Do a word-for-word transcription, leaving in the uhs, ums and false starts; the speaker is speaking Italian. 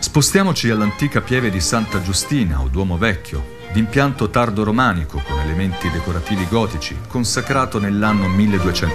Spostiamoci all'antica pieve di Santa Giustina o Duomo Vecchio, d'impianto tardo-romanico con elementi decorativi gotici, consacrato nell'anno milleduecento.